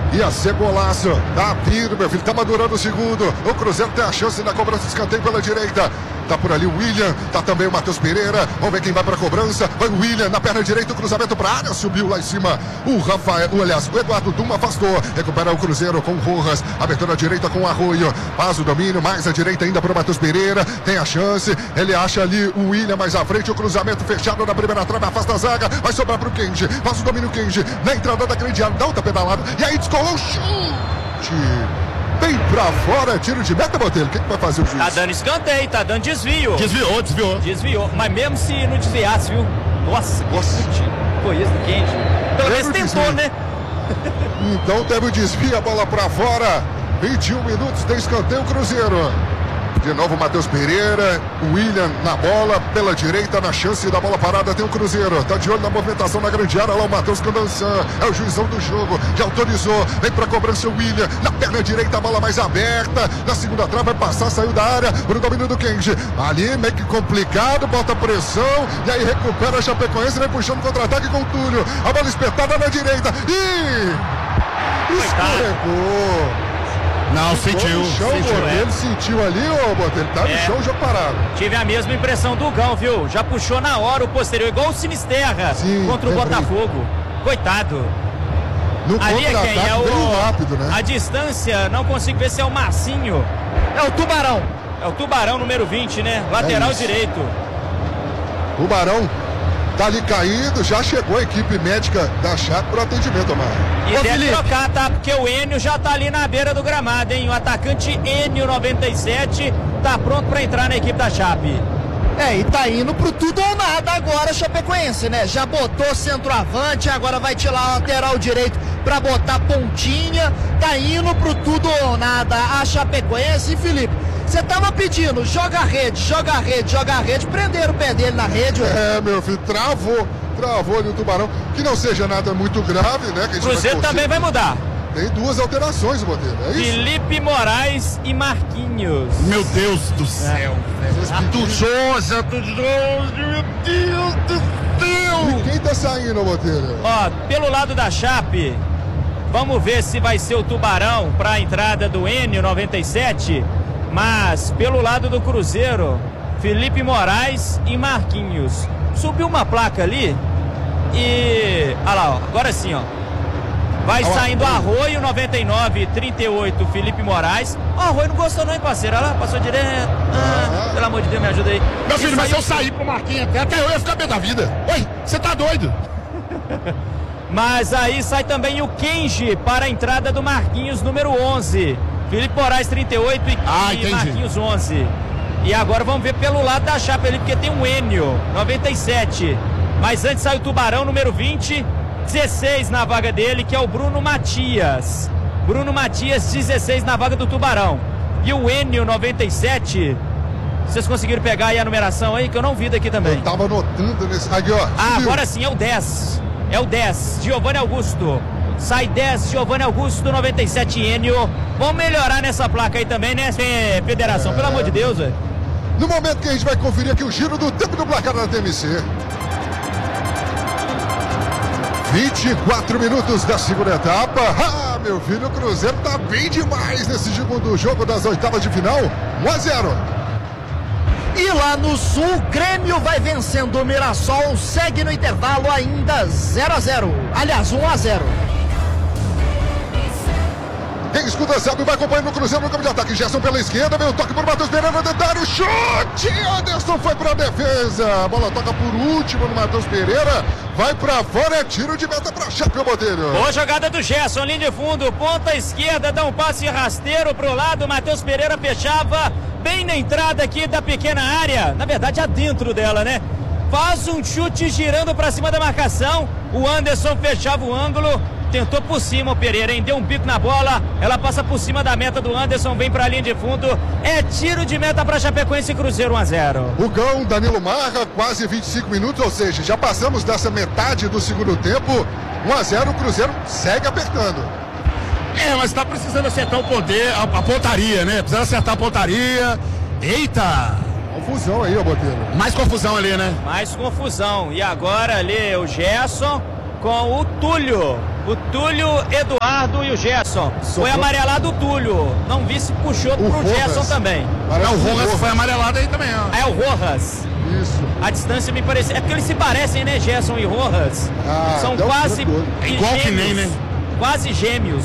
Ia ser golaço. Tá vindo, meu filho. Tá madurando o segundo. O Cruzeiro tem a chance na cobrança de escanteio pela direita. Tá por ali o William. Tá também o Matheus Pereira. Vamos ver quem vai pra cobrança. Vai o William na perna direita. O cruzamento pra área. Subiu lá em cima. O Rafael. Aliás, o Eduardo Duma afastou. Recupera o Cruzeiro com o Rojas. Abertura direita com o Arroio. Faz o domínio. Mais à direita ainda pro Matheus Pereira. Tem a chance. Ele acha ali o William mais à frente. O cruzamento fechado na primeira trave. Afasta a zaga. Vai sobrar pro Kenji. Faz o domínio Kenji. Na entrada da grande área. Dá outra pedalada. E aí descolou o chute. Bem pra fora, tiro de meta, Botelho. O que vai fazer o juiz? Tá dando escanteio, tá dando desvio. Desviou. Mas mesmo se não desviasse, viu? Nossa. Foi isso do Kenji. Pelo menos tentou, né? Então teve o desvio, a bola pra fora. 21 minutos, tem escanteio, Cruzeiro. De novo o Matheus Pereira, o William na bola, pela direita, na chance da bola parada tem o Cruzeiro, tá de olho na movimentação na grande área, lá o Matheus Candançan, é o juizão do jogo, já autorizou, vem pra cobrança o William, na perna direita a bola mais aberta, na segunda trave vai passar, saiu da área, pro domínio do Kenji, ali meio que complicado, bota pressão, e aí recupera a Chapecoense, vem puxando contra-ataque com o Túlio, a bola espetada na direita, e escorregou. Não, sentiu. Ele sentiu ali, ô Botelho, tá no chão, já parado. Tive a mesma impressão do Gão, viu? Já puxou na hora o posterior, igual o Sinisterra contra o Botafogo. Coitado. No ali é quem? É o rápido, né? A distância, não consigo ver se é o Marcinho. É o Tubarão. É o Tubarão, número 20, né? Lateral direito. Tubarão tá ali caído, já chegou a equipe médica da Chape pro atendimento, Amaro. E deve trocar, tá? Porque o Enio já tá ali na beira do gramado, hein? O atacante Enio 97 tá pronto pra entrar na equipe da Chape. E tá indo pro tudo ou nada agora, Chapecoense, né? Já botou centroavante, agora vai tirar o lateral direito pra botar pontinha. Tá indo pro tudo ou nada a Chapecoense. E Felipe, você tava pedindo, joga a rede, prenderam o pé dele na rede. Meu filho, travou ali o Tubarão. Que não seja nada muito grave, né? O Cruzeiro também vai mudar. Tem duas alterações, Botelho, é isso? Felipe Moraes e Marquinhos. Meu Deus do céu. Santo Jorge, meu Deus do céu. E quem tá saindo, Botelho? Ó, pelo lado da Chape, vamos ver se vai ser o Tubarão pra entrada do Enio 97. Mas pelo lado do Cruzeiro, Felipe Moraes e Marquinhos. Subiu uma placa ali e... olha lá, ó, agora sim, ó. Vai saindo Arroio, 99, 38, Felipe Moraes. Ó, Arroio não gostou não, hein, parceiro? Olha lá, passou direto. Pelo amor de Deus, me ajuda aí. Meu filho, mas se eu sair pro Marquinhos até eu ia ficar bem da vida. Oi, você tá doido? Mas aí sai também o Kenji para a entrada do Marquinhos, número 11. Felipe Moraes, 38 e Marquinhos, 11. E agora vamos ver pelo lado da Chape ali, porque tem um Enio, 97. Mas antes sai o Tubarão, número 20, 16 na vaga dele, que é o Bruno Matias. Bruno Matias, 16 na vaga do Tubarão. E o Enio, 97. Vocês conseguiram pegar aí a numeração aí, que eu não vi daqui também. Eu tava anotando nesse... Aqui, ó. Agora sim, é o 10. É o 10, Giovanni Augusto. Sai 10, Giovanni Augusto, 97, Enio. Vamos melhorar nessa placa aí também, né, federação? Pelo amor de Deus, velho. No momento que a gente vai conferir aqui o giro do tempo do placar da TMC. 24 minutos da segunda etapa. Meu filho, o Cruzeiro tá bem demais nesse segundo jogo das oitavas de final. 1-0. E lá no Sul, Grêmio vai vencendo o Mirassol, segue no intervalo ainda 0-0. Aliás, 1-0. Quem escuta sabe, vai acompanhando o Cruzeiro no campo de ataque. Gerson pela esquerda, veio o toque por Matheus Pereira, detalhe, chute! Anderson foi pra defesa. A bola toca por último no Matheus Pereira. Vai pra fora, é tiro de meta pra Chape, o Botelho. Boa jogada do Gerson, linha de fundo, ponta esquerda, dá um passe rasteiro pro lado. Matheus Pereira fechava bem na entrada aqui da pequena área. Na verdade, adentro dela, né? Faz um chute girando pra cima da marcação. O Anderson fechava o ângulo. Tentou por cima o Pereira, hein? Deu um bico na bola. Ela passa por cima da meta do Anderson, vem pra linha de fundo. É tiro de meta pra Chapecoense e Cruzeiro, 1-0. O Gão, Danilo Marra, quase 25 minutos, ou seja, já passamos dessa metade do segundo tempo. 1-0, o Cruzeiro segue apertando. Mas tá precisando acertar o poder, a pontaria, né? Precisa acertar a pontaria. Eita! Confusão aí, ó, Botelho. Mais confusão ali, né? Mais confusão. E agora ali o Gerson com o Túlio. O Túlio, Eduardo e o Gerson. Foi amarelado o Túlio. Não vi se puxou pro Gerson também. Não, o Rojas foi amarelado aí também, ó. É o Rojas. Isso. A distância me parece. É porque eles se parecem, né, Gerson e Rojas? São quase igual gêmeos, que nem, né? Quase gêmeos.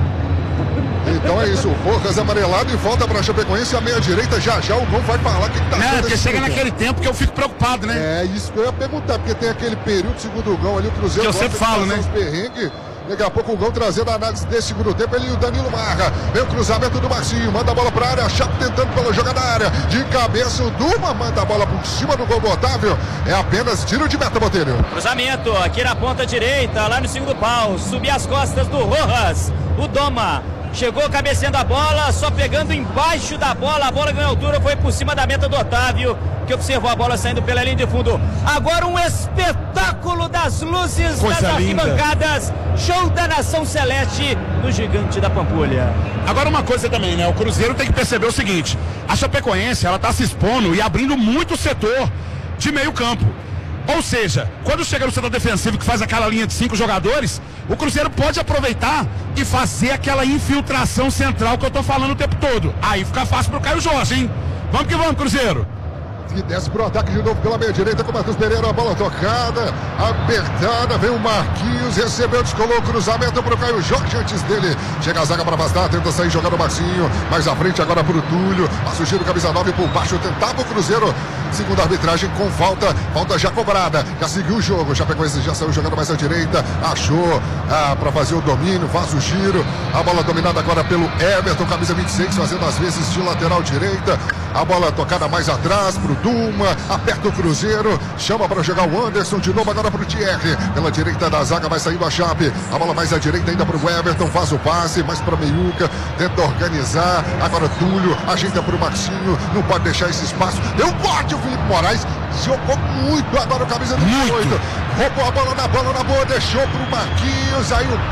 Então é isso, o Rojas amarelado e volta pra Chapecoense, a meia direita, já o gol vai falar o que tá acontecendo. Porque chega naquele tempo que eu fico preocupado, né? É isso que eu ia perguntar, porque tem aquele período do segundo gol ali, o Cruzeiro. Que eu sempre falo, né? Daqui a pouco o gol trazendo a análise desse segundo tempo, ele e o Danilo Marra. Vem o cruzamento do Marcinho, manda a bola pra área, a Chape tentando pela jogada da área. De cabeça o Duma, manda a bola por cima do gol do Otávio. É apenas tiro de meta, Botelho. Cruzamento aqui na ponta direita, lá no segundo pau. Subir as costas do Rojas. O Doma chegou cabeceando a bola, só pegando embaixo da bola. A bola ganhou altura, foi por cima da meta do Otávio, que observou a bola saindo pela linha de fundo. Agora um espetáculo das luzes das arquibancadas. Show da Nação Celeste no Gigante da Pampulha. Agora uma coisa também, né? O Cruzeiro tem que perceber o seguinte: a Chapecoense, ela tá se expondo e abrindo muito o setor de meio campo. Ou seja, quando chega no setor defensivo que faz aquela linha de 5 jogadores, o Cruzeiro pode aproveitar e fazer aquela infiltração central que eu tô falando o tempo todo. Aí fica fácil pro Caio Jorge, hein? Vamos que vamos, Cruzeiro! E desce pro ataque de novo pela meia direita com o Matheus Pereira, a bola tocada, apertada, vem o Marquinhos, recebeu, descolou o cruzamento pro Caio Jorge antes dele. Chega a zaga para afastar, tenta sair jogando o Marcinho, mais à frente agora pro Túlio, passa o giro, camisa 9 por baixo, tentava o Cruzeiro, segunda arbitragem com falta já cobrada, já seguiu o jogo, Chapecoense já saiu jogando mais à direita, achou para fazer o domínio, faz o giro, a bola dominada agora pelo Everton, camisa 26, fazendo as vezes de lateral direita, a bola tocada mais atrás pro Duma, aperta o Cruzeiro, chama para jogar o Anderson, de novo agora pro Thierry, pela direita da zaga vai saindo a Chape, a bola mais à direita ainda pro Everton, faz o passe, mais pra meiuca, tenta organizar, agora Túlio, ajeita pro Marcinho, não pode deixar esse espaço, deu corte o Felipe Moraes, jogou muito agora o camisa do 18, roubou a bola na boa, deixou pro Marquinhos, aí o...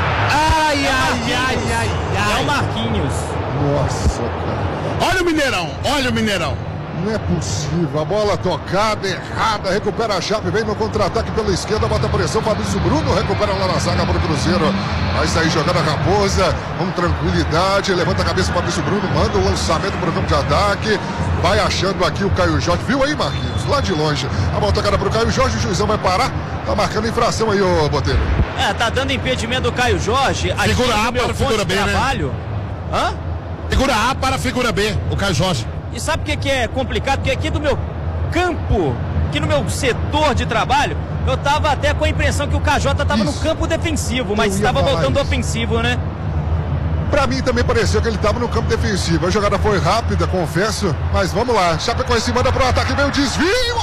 Ai, é o Marquinhos. Nossa, cara. Olha o Mineirão. Não é possível, a bola tocada, errada, recupera a Chape, vem no contra-ataque pela esquerda, bota pressão, Fabrício Bruno recupera lá na zaga para o Cruzeiro, vai sair jogando a Raposa, com tranquilidade, levanta a cabeça Fabrício Bruno, manda o lançamento para o campo de ataque, vai achando aqui o Caio Jorge, viu aí Marquinhos, lá de longe, a bola tocada para o Caio Jorge, o juizão vai parar, tá marcando infração aí, ô Botelho. Tá dando impedimento do Caio Jorge, figura A para figura B, trabalho. Né? Hã? Figura A para figura B, o Caio Jorge. E sabe o que é complicado? Porque aqui do meu campo, aqui no meu setor de trabalho, eu tava até com a impressão que o KJ tava no campo defensivo, mas estava voltando ofensivo, né? Pra mim também pareceu que ele tava no campo defensivo. A jogada foi rápida, confesso, mas vamos lá. Chapecoense manda pro ataque, vem o desvio,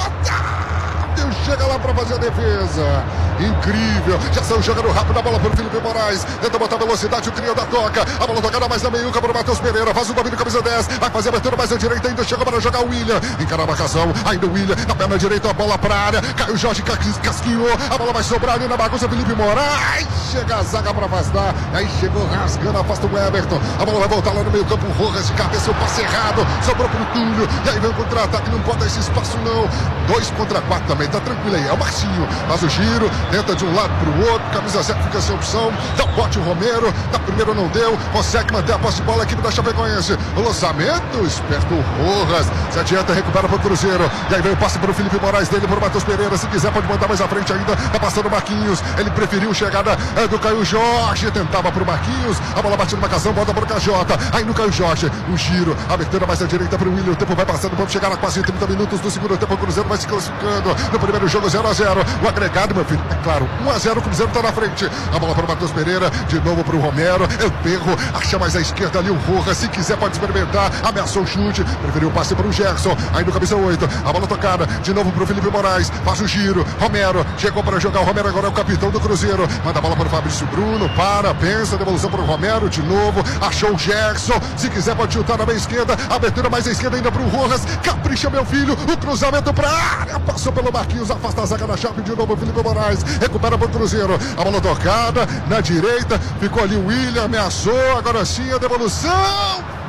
Otávio chega lá pra fazer a defesa. Incrível, já saiu jogando rápido a bola pro Felipe Moraes, tenta botar velocidade, o trio da toca, a bola tocada mais na meiuca pro Matheus Pereira, faz o domínio camisa 10, vai fazer a abertura mais à direita, ainda chega para jogar o William, encara a marcação, ainda o William, na perna direita, a bola pra área, Caio Jorge casquinhou, a bola vai sobrar ali na bagunça, Felipe Moraes, chega a zaga pra afastar, aí chegou rasgando, afasta o Everton, a bola vai voltar lá no meio campo, o Rojas de cabeça, o passe errado, sobrou pro Túlio, e aí vem o contra-ataque, não pode dar esse espaço não, 2 contra 4 também, tá tranquilo aí, é o Marcinho, faz o giro, tenta de um lado pro outro, camisa 7 fica sem opção, dá o bote o Romero, da primeira não deu, consegue manter a posse de bola a equipe da Chapecoense, o lançamento, esperto o Rojas, se adianta, recupera pro Cruzeiro, e aí vem o passe pro Felipe Moraes dele, pro Matheus Pereira, se quiser pode mandar mais à frente ainda, tá passando o Marquinhos, ele preferiu chegada do Caio Jorge, tentava pro Marquinhos, a bola bate na marcação, volta pro KJ, aí no Caio Jorge, o giro, abertura mais à direita pro William, o tempo vai passando, vamos chegar a quase 30 minutos do segundo tempo, o Cruzeiro vai se classificando, no primeiro jogo 0-0, o agregado, meu filho, é claro, 1-0, o Cruzeiro tá na frente, a bola para o Matheus Pereira, de novo para o Romero, eu perro, acha mais à esquerda ali o Rojas, se quiser pode experimentar, ameaçou o chute, preferiu o passe para o Gerson, aí no camisa 8, a bola tocada, de novo para o Felipe Moraes, faz o giro, Romero, chegou para jogar, o Romero agora é o capitão do Cruzeiro, manda a bola para o Fabrício Bruno, pensa, devolução para o Romero, de novo, achou o Gerson, se quiser pode chutar na meia esquerda, abertura mais à esquerda ainda para o Rojas, capricha meu filho, o cruzamento para a área, passou pelo Marquinhos, afasta a zaga da Chape, de novo o Felipe Moraes, recupera para o Cruzeiro, a bola tocada na direita, ficou ali o William, ameaçou, agora sim a devolução,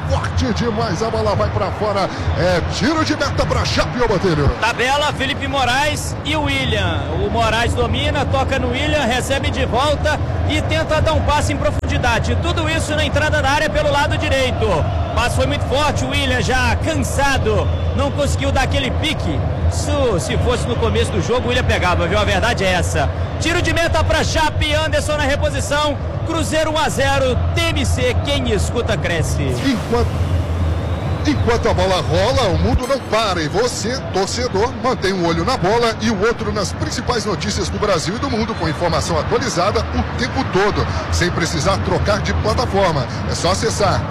forte demais, a bola vai pra fora. É tiro de meta pra Chape, ô Botelho. Tabela, Felipe Moraes e o William. O Moraes domina, toca no William, recebe de volta e tenta dar um passe em profundidade. Tudo isso na entrada da área pelo lado direito. O passe foi muito forte, o William já cansado, não conseguiu dar aquele pique. Se fosse no começo do jogo, o William pegava, viu? A verdade é essa. Tiro de meta para Chape, Anderson na reposição. Cruzeiro 1-0, TMC, quem escuta cresce. Enquanto a bola rola, o mundo não para. E você, torcedor, mantém um olho na bola e o outro nas principais notícias do Brasil e do mundo, com informação atualizada o tempo todo, sem precisar trocar de plataforma. É só acessar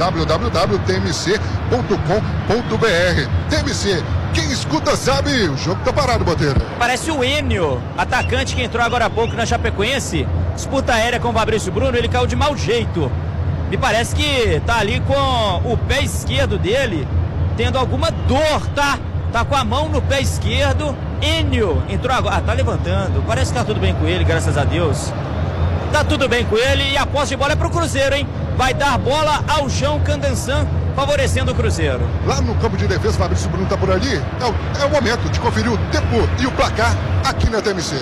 www.tmc.com.br. TMC, quem escuta sabe, o jogo tá parado, Boteiro. Parece o Enio, atacante que entrou agora há pouco na Chapecoense. Disputa aérea com o Fabrício Bruno, ele caiu de mau jeito. Me parece que tá ali com o pé esquerdo dele, tendo alguma dor, tá? Tá com a mão no pé esquerdo. Enio entrou agora, tá levantando. Parece que tá tudo bem com ele, graças a Deus. Tá tudo bem com ele e a posse de bola é pro Cruzeiro, hein? Vai dar bola ao João Candansan, favorecendo o Cruzeiro. Lá no campo de defesa, o Fabrício Bruno tá por ali. É o momento de conferir o tempo e o placar aqui na TMC.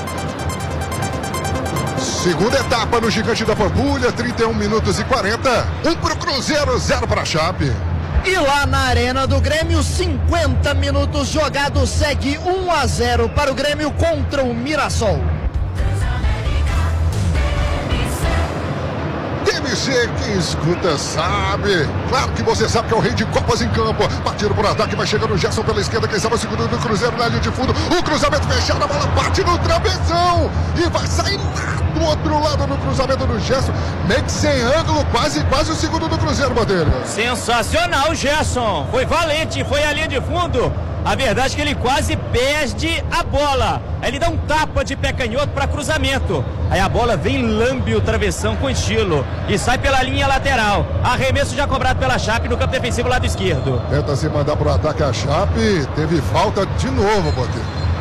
Segunda etapa no Gigante da Pampulha, 31 minutos e 40. 1 pro Cruzeiro, 0 pra Chape. E lá na Arena do Grêmio, 50 minutos jogados, segue 1-0 para o Grêmio contra o Mirassol. TMC, quem escuta sabe. Claro que você sabe que é o rei de Copas em campo. Partindo por ataque, vai chegando o Gerson pela esquerda. Quem sabe o segundo do Cruzeiro na linha de fundo. O cruzamento fechado, a bola bate no travessão. E vai sair lá do outro lado no cruzamento do Gerson. Meio que sem ângulo, quase o segundo do Cruzeiro, Madeira. Sensacional, Gerson. Foi valente, foi a linha de fundo. A verdade é que ele quase perde a bola. Aí ele dá um tapa de pé canhoto para cruzamento. Aí a bola vem, lambe o travessão com estilo e sai pela linha lateral. Arremesso já cobrado pela Chape no campo defensivo lado esquerdo. Tenta se mandar pro ataque a Chape. Teve falta de novo, Botelho.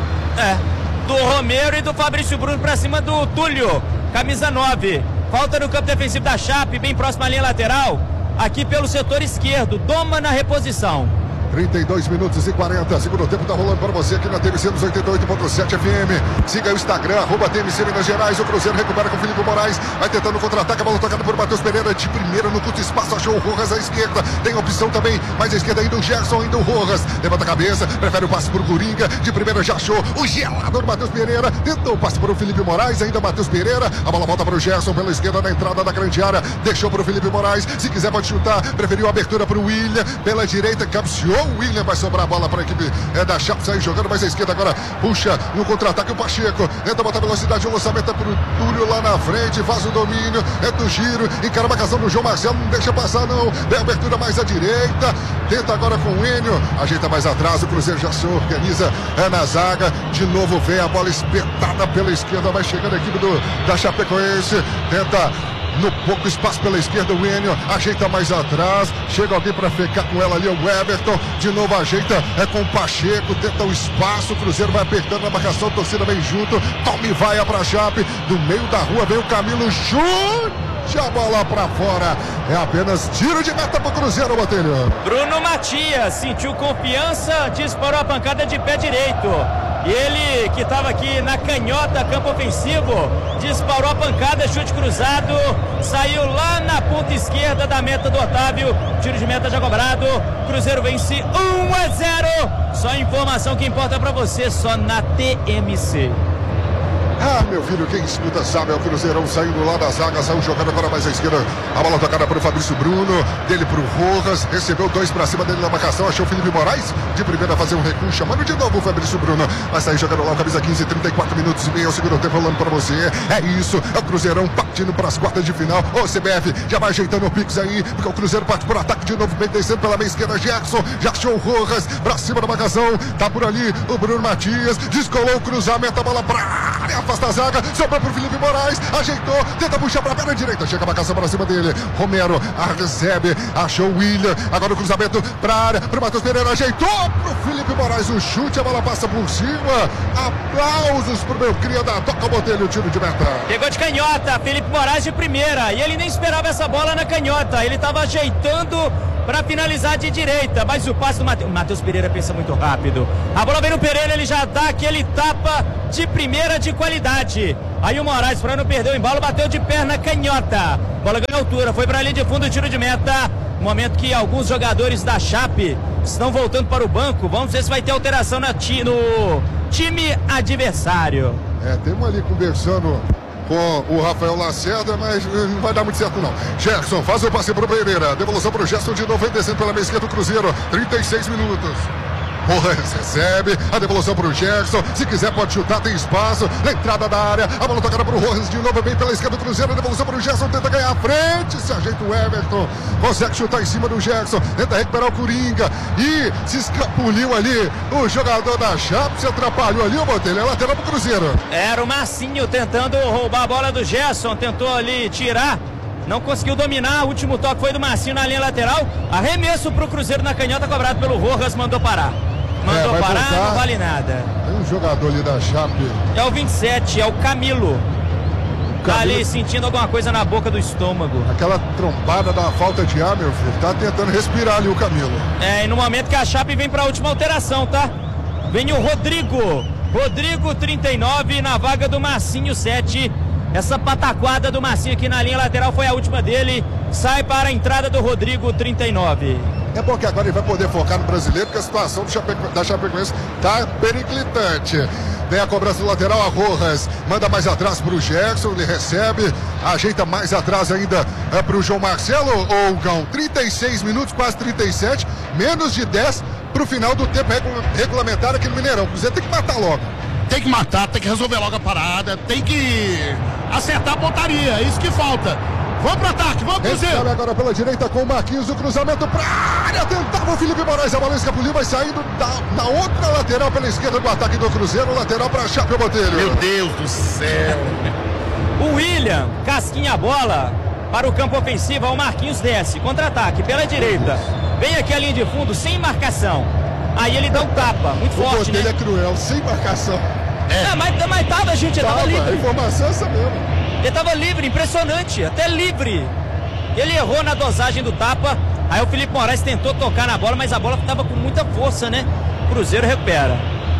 Do Romero e do Fabrício Bruno para cima do Túlio, camisa 9. Falta no campo defensivo da Chape, bem próximo à linha lateral. Aqui pelo setor esquerdo. Doma na reposição. 32 minutos e 40. Segundo tempo tá rolando para você aqui na TMC nos 88.7 FM. Siga o Instagram, @TMC Minas Gerais. O Cruzeiro recupera com o Felipe Moraes. Vai tentando contra-ataque. A bola tocada por Matheus Pereira. De primeira no curto espaço. Achou o Rojas à esquerda. Tem opção também. Mais à esquerda ainda o Gerson, ainda o Rojas. Levanta a cabeça. Prefere o passe por Coringa. De primeira já achou o gelador Matheus Pereira. Tentou o passe para o Felipe Moraes. Ainda Matheus Pereira. A bola volta para o Gerson pela esquerda na entrada da grande área. Deixou para o Felipe Moraes. Se quiser pode chutar. Preferiu a abertura para o William. Pela direita, cabeceou. O William vai sobrar a bola para a equipe da Chape, sair jogando mais à esquerda agora, puxa no contra-ataque o Pacheco, tenta botar velocidade, o lançamento é para o Túlio lá na frente, faz o domínio, é do giro, encara a marcação do João Marcelo, não deixa passar não, tem abertura mais à direita, tenta agora com o Enio, ajeita mais atrás, o Cruzeiro já se organiza na zaga, de novo vem a bola espetada pela esquerda, vai chegando a equipe da Chapecoense, tenta no pouco espaço pela esquerda, o Enio ajeita mais atrás, chega alguém para ficar com ela ali, o Everton, de novo ajeita, é com o Pacheco, tenta o espaço, o Cruzeiro vai apertando a marcação, a torcida vem junto, tome vaia para a Chape, do meio da rua vem o Camilo, chute a bola para fora, é apenas tiro de meta para o Cruzeiro, Botelho. Bruno Matias sentiu confiança, disparou a pancada de pé direito. E ele, que estava aqui na canhota, campo ofensivo, disparou a pancada, chute cruzado, saiu lá na ponta esquerda da meta do Otávio, tiro de meta já cobrado, Cruzeiro vence 1-0, só informação que importa para você, só na TMC. Ah, meu filho, quem escuta sabe, é o Cruzeirão saindo lá da zaga, saiu jogando agora mais à esquerda, a bola tocada para o Fabrício Bruno, dele para o Rojas, recebeu 2 para cima dele na marcação, achou o Felipe Moraes, de primeira fazer um recuo, chamando de novo o Fabrício Bruno, vai sair jogando lá o camisa 15, 34 minutos e meio, o segundo tempo rolando para você, é isso, é o Cruzeirão partindo para as quartas de final, o CBF já vai ajeitando o Pix aí, porque o Cruzeiro parte por ataque de novo, bem descendo pela meia esquerda, Gerson, já achou o Rojas, para cima da marcação, tá por ali o Bruno Matias, descolou o cruzamento, a bola para área, afasta a zaga, sobrou pro Felipe Moraes, ajeitou, tenta puxar pra perna direita, chega a marcação pra cima dele, Romero recebe, achou o William, agora o cruzamento pra área, pro Matheus Pereira, ajeitou pro Felipe Moraes, o chute, a bola passa por cima, aplausos pro meu cria da Toca Botelho, o tiro de meta. Pegou de canhota, Felipe Moraes de primeira, e ele nem esperava essa bola na canhota, ele tava ajeitando para finalizar de direita, mas o passe do Matheus Pereira pensa muito rápido. A bola vem no Pereira, ele já dá aquele tapa de primeira de qualidade. Aí o Moraes, para não perder o embalo, bateu de perna canhota. Bola ganhou altura, foi para a linha de fundo, tiro de meta. Momento que alguns jogadores da Chape estão voltando para o banco. Vamos ver se vai ter alteração no time adversário. Temos ali conversando com o Rafael Lacerda, mas não vai dar muito certo não. Gerson faz o passe pro Pereira, devolução pro Gerson de novo, descendo pela meia esquerda do Cruzeiro, 36 minutos. Rojas recebe, a devolução pro Gerson, se quiser pode chutar, tem espaço, na entrada da área, a bola tocada pro Rojas de novo, bem pela esquerda do Cruzeiro, a devolução pro Gerson, tenta ganhar a frente, se ajeita o Everton, consegue chutar em cima do Gerson, tenta recuperar o Coringa, e se escapuliu ali o jogador da Chape, se atrapalhou ali, o Botelho, é lateral pro Cruzeiro. Era o Marcinho tentando roubar a bola do Gerson, tentou ali tirar, não conseguiu dominar, o último toque foi do Marcinho na linha lateral, arremesso pro Cruzeiro na canhota, cobrado pelo Rojas, mandou parar. Mandou parar, voltar. Não vale nada. Tem um jogador ali da Chape. É o 27, é o Camilo. Tá ali sentindo alguma coisa na boca do estômago. Aquela trombada da falta de ar, meu filho. Tá tentando respirar ali o Camilo. E no momento que a Chape vem pra última alteração, tá? Vem o Rodrigo. Rodrigo 39 na vaga do Marcinho 7. Essa pataquada do Marcinho aqui na linha lateral foi a última dele. Sai para a entrada do Rodrigo 39. É bom que agora ele vai poder focar no brasileiro, porque a situação da Chapecoense tá periclitante. Vem a cobrança do lateral, a Rojas manda mais atrás para o Gerson, ele recebe, ajeita mais atrás ainda para o João Marcelo, ou Gão, 36 minutos, quase 37, menos de 10 para o final do tempo regulamentar aqui no Mineirão. O Cruzeiro tem que matar logo. Tem que matar, tem que resolver logo a parada, tem que acertar a pontaria, é isso que falta. Vamos pro ataque, vamos Cruzeiro. Recebe agora pela direita com o Marquinhos, o cruzamento pra área, tentava o Felipe Moraes, a bola escapuliu, vai saindo na outra lateral pela esquerda do ataque do Cruzeiro, lateral pra Chape, o Botelho. Meu Deus do céu. O William casquinha a bola para o campo ofensivo, o Marquinhos desce, contra-ataque pela direita, vem aqui a linha de fundo, sem marcação, aí ele dá um tapa, muito forte, o Botelho é cruel, sem marcação. Mas tava, gente, ele tava livre. A informação é essa mesmo. Ele tava livre, impressionante, até livre. Ele errou na dosagem do tapa. Aí o Felipe Moraes tentou tocar na bola, mas a bola tava com muita força, né? O Cruzeiro recupera.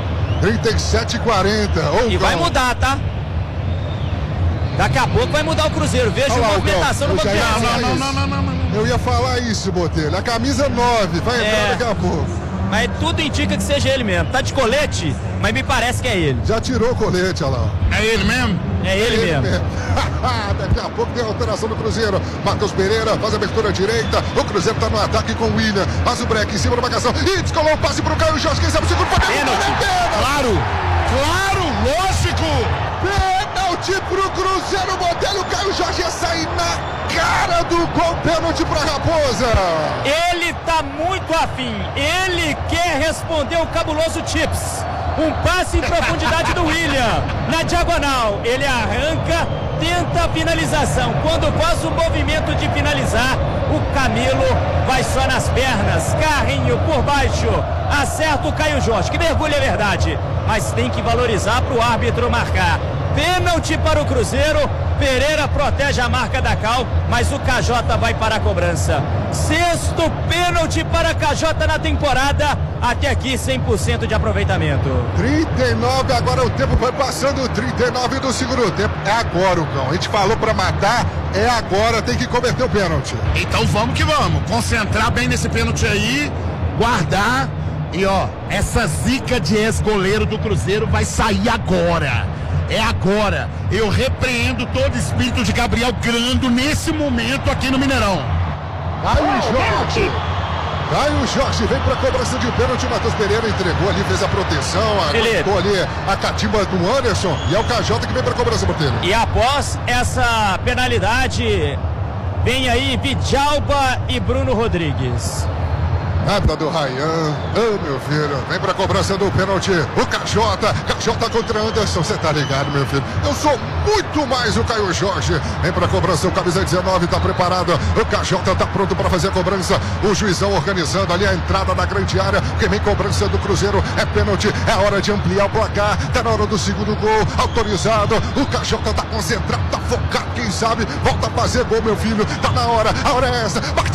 37-40. E vai mudar, tá? Daqui a pouco vai mudar o Cruzeiro. Veja a movimentação no banco de reservas. Não. Eu ia falar isso, Botelho. A camisa 9 vai entrar daqui a pouco. Mas tudo indica que seja ele mesmo. Tá de colete, mas me parece que é ele. Já tirou o colete, olha lá. É ele mesmo? É ele mesmo. Daqui a pouco tem a alteração do Cruzeiro. Matheus Pereira faz a abertura direita. O Cruzeiro tá no ataque com o William. Faz o break em cima da marcação. E descolou o passe pro Caio Jorge. Quem sabe o segundo pênalti. Claro, lógico. Pênalti pro Cruzeiro. Botelho, o Caio Jorge ia sair na cara do gol. Pênalti pra Raposa. Ele tá muito afim. Ele quer responder o cabuloso Chips. Um passe em profundidade do William. Na diagonal. Ele arranca, tenta a finalização. Quando faz o movimento de finalizar, o Camilo vai só nas pernas. Carrinho por baixo. Acerta o Caio Jorge. Que mergulho é verdade. Mas tem que valorizar para o árbitro marcar. Pênalti para o Cruzeiro. Pereira protege a marca da Cal, mas o KJ vai para a cobrança. Sexto pênalti para KJ na temporada. Até aqui 100% de aproveitamento. 39, agora o tempo vai passando. 39 do segundo tempo. É agora, o Cão. A gente falou para matar, é agora, tem que converter o pênalti. Então vamos que vamos. Concentrar bem nesse pênalti aí, guardar. E ó, essa zica de ex-goleiro do Cruzeiro vai sair agora. É agora. Eu repreendo todo o espírito de Gabriel Grando nesse momento aqui no Mineirão. Caio Jorge vem para a cobrança de pênalti. Matheus Pereira entregou ali, fez a proteção, aguentou ali a catimba do Anderson. E é o KJ que vem para a cobrança, Botelho. E após essa penalidade, vem aí Vidalba e Bruno Rodrigues. Nada do Ryan. Meu filho. Vem pra cobrança do pênalti. O KJ contra Anderson. Você tá ligado, meu filho? Eu sou muito mais o Caio Jorge. Vem pra cobrança. O camisa 19 tá preparado. O KJ tá pronto pra fazer a cobrança. O juizão organizando ali a entrada da grande área. Quem vem cobrança do Cruzeiro é pênalti. É hora de ampliar o placar. Tá na hora do segundo gol. Autorizado. O KJ tá concentrado, tá focado. Quem sabe volta a fazer gol, meu filho. Tá na hora. A hora é essa.